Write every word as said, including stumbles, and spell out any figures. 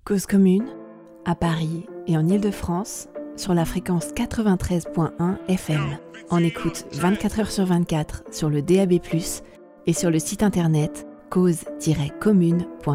Cause commune, à Paris et en Île-de-France, sur la fréquence quatre-vingt-treize point un F M. En écoute vingt-quatre heures sur vingt-quatre sur le D A B plus, et sur le site internet cause tiret commune point